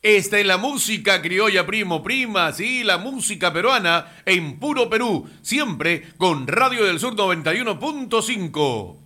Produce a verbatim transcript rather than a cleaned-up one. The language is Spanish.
Esta es la música criolla, primo, prima, sí, la música peruana en puro Perú, siempre con Radio del Sur noventa y uno punto cinco.